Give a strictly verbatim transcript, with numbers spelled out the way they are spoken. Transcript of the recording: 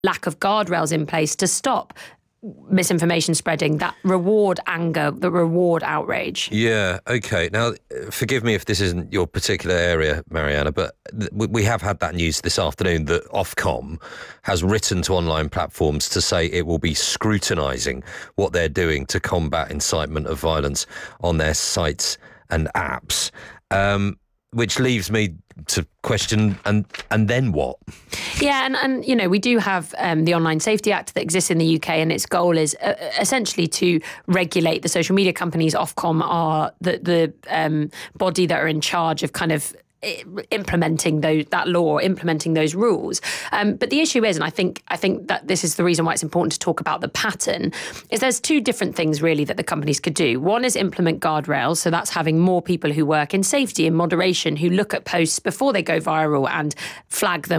lack of guardrails in place to stop misinformation spreading, that reward anger, the reward outrage. Yeah, okay. Now, forgive me if this isn't your particular area, Mariana, but th- we have had that news this afternoon that Ofcom has written to online platforms to say it will be scrutinising what they're doing to combat incitement of violence on their sites and apps. Um, which leaves me to question, and and then what? Yeah, and, and you know, we do have um, the Online Safety Act that exists in the U K, and its goal is uh, essentially to regulate the social media companies. Ofcom are the, the um, body that are in charge of kind of implementing those, that law, implementing those rules. Um, but the issue is, and I think I think that this is the reason why it's important to talk about the pattern, is there's two different things really that the companies could do. One is implement guardrails, so that's having more people who work in safety and moderation, who look at posts before they go viral and flag them